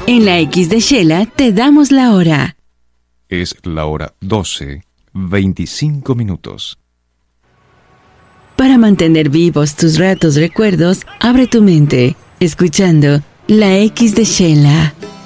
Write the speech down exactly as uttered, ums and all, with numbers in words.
En la X de Shela te damos la hora. Es la hora doce, veinticinco minutos. Para mantener vivos tus ratos recuerdos, abre tu mente, escuchando la X de Shela.